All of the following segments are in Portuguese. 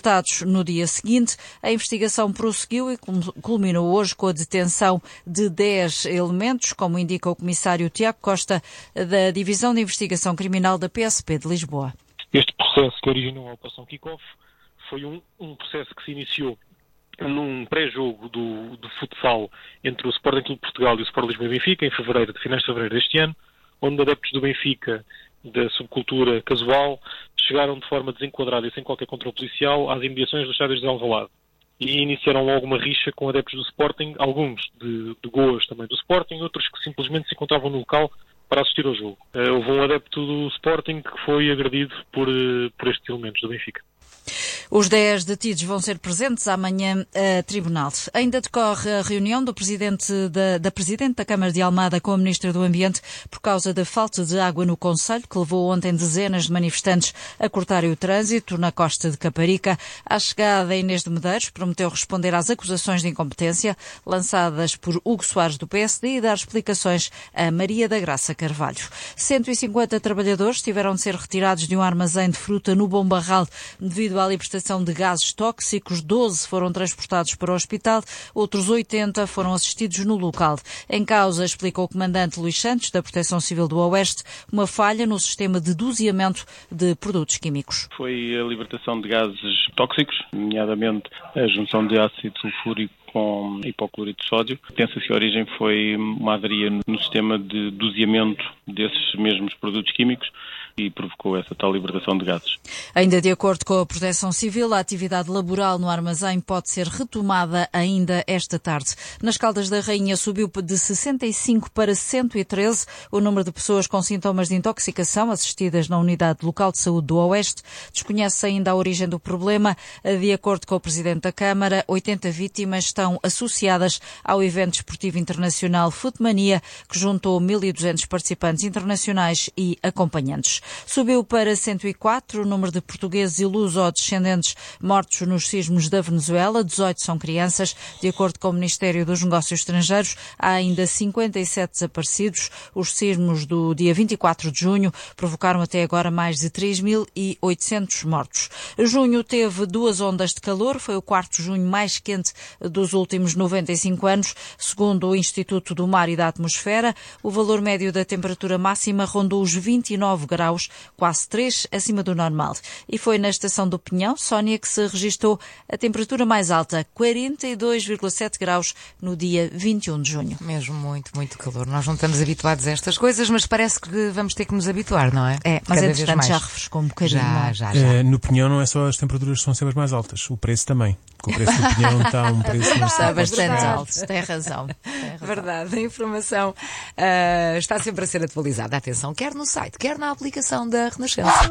deportados no dia seguinte. A investigação prosseguiu e culminou hoje com a detenção de 10 elementos, como indica o comissário Tiago Costa, da Divisão de Investigação Criminal da PSP de Lisboa. Este processo que originou a Operação Kick-Off foi um processo que se iniciou num pré-jogo do futsal entre o Sporting Clube de Portugal e o Sport Lisboa e Benfica, em finais de fevereiro deste ano, onde adeptos do Benfica, da subcultura casual, chegaram de forma desenquadrada e sem qualquer controle policial às imediações dos estádios de Alvalade. E iniciaram logo uma rixa com adeptos do Sporting, alguns de Goas também do Sporting, outros que simplesmente se encontravam no local para assistir ao jogo. Houve um adepto do Sporting que foi agredido por estes elementos do Benfica. Os 10 detidos vão ser presentes amanhã a tribunal. Ainda decorre a reunião da Presidente da Câmara de Almada com a Ministra do Ambiente por causa da falta de água no concelho, que levou ontem dezenas de manifestantes a cortarem o trânsito na costa de Caparica. À chegada, Inês de Medeiros prometeu responder às acusações de incompetência lançadas por Hugo Soares do PSD e dar explicações a Maria da Graça Carvalho. 150 trabalhadores tiveram de ser retirados de um armazém de fruta no Bom Barral devido à libertação de gases tóxicos. 12 foram transportados para o hospital, outros 80 foram assistidos no local. Em causa, explicou o comandante Luís Santos, da Proteção Civil do Oeste, uma falha no sistema de doseamento de produtos químicos. Foi a libertação de gases tóxicos, nomeadamente a junção de ácido sulfúrico com hipoclorito de sódio. Pensa-se que a origem foi uma avaria no sistema de doseamento desses mesmos produtos químicos e provocou essa tal libertação de gases. Ainda de acordo com a Proteção Civil, a atividade laboral no armazém pode ser retomada ainda esta tarde. Nas Caldas da Rainha subiu de 65 para 113 o número de pessoas com sintomas de intoxicação assistidas na Unidade Local de Saúde do Oeste. Desconhece ainda a origem do problema. De acordo com o Presidente da Câmara, 80 vítimas estão associadas ao evento desportivo internacional Futmania, que juntou 1.200 participantes internacionais e acompanhantes. Subiu para 104 o número de portugueses e luso-descendentes mortos nos sismos da Venezuela. 18 são crianças. De acordo com o Ministério dos Negócios Estrangeiros, há ainda 57 desaparecidos. Os sismos do dia 24 de junho provocaram até agora mais de 3.800 mortos. Junho teve 2 ondas de calor. Foi o quarto junho mais quente dos últimos 95 anos. Segundo o Instituto do Mar e da Atmosfera, o valor médio da temperatura máxima rondou os 29 graus, quase 3 acima do normal. E foi na estação do Pinhão, Sónia, que se registou a temperatura mais alta, 42,7 graus, no dia 21 de junho. Mesmo muito, muito calor. Nós não estamos habituados a estas coisas, mas parece que vamos ter que nos habituar, não é? É, mas entretanto já refrescou um bocadinho. Já. No Pinhão não é só as temperaturas que são sempre mais altas, o preço também. O preço do Pinhão está um preço está bastante alto, tem razão. Verdade, a informação está sempre a ser atualizada. Atenção, quer no site, quer na aplicação da Renascença.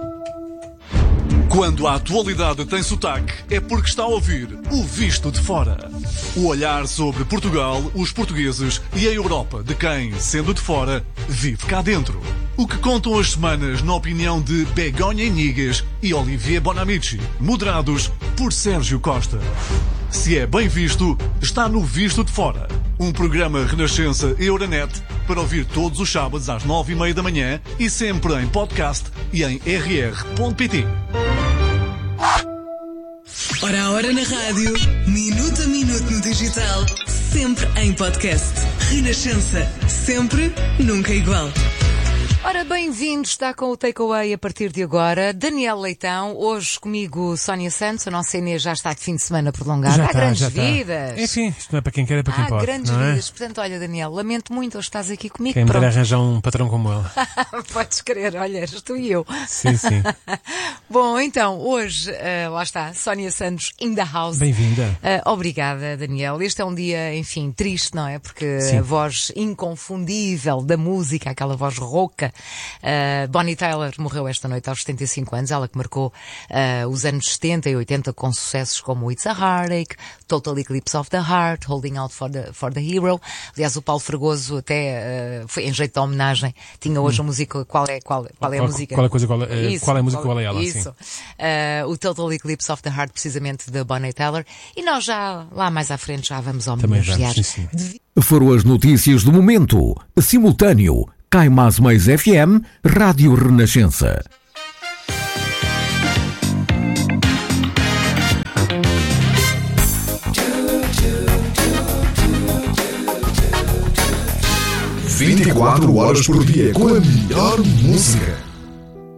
Quando a atualidade tem sotaque, é porque está a ouvir o Visto de Fora. O olhar sobre Portugal, os portugueses e a Europa de quem, sendo de fora, vive cá dentro. O que contam as semanas na opinião de Begonha Inigas e Olivier Bonamici, moderados por Sérgio Costa. Se é bem visto, está no Visto de Fora. Um programa Renascença e Euronet para ouvir todos os sábados às 9h30 da manhã e sempre em podcast e em rr.pt. Hora a hora na rádio, minuto a minuto no digital, sempre em podcast. Renascença, sempre, nunca igual. Ora, bem-vindo, está com o Takeaway a partir de agora. Daniel Leitão, hoje comigo Sónia Santos, a nossa Inês já está de fim de semana prolongado. Há grandes vidas. Enfim, isto não é para quem quer, é para quem pode. Há grandes vidas. Portanto, olha, Daniel, lamento muito, hoje estás aqui comigo. Quem me dera arranjar um patrão como ela. Podes querer, olha, és tu e eu. Sim. Bom, então, hoje, lá está, Sónia Santos in the house. Bem-vinda. Obrigada, Daniel. Este é um dia, enfim, triste, não é? Porque Sim. A voz inconfundível da música, aquela voz rouca, Bonnie Tyler morreu esta noite aos 75 anos, ela que marcou os anos 70 e 80 com sucessos como It's a Heartache, Total Eclipse of the Heart, Holding Out for the Hero. Aliás, o Paulo Fregoso até foi em jeito de homenagem, tinha hoje a música, qual é a música? Qual é a música, qual é ela? Isso. O Total Eclipse of the Heart, precisamente da Bonnie Tyler, e nós já, lá mais à frente, já vamos homenagear. Foram as notícias do momento, simultâneo, Cai Mais Mais FM, Rádio Renascença. 24 horas por dia com a melhor música.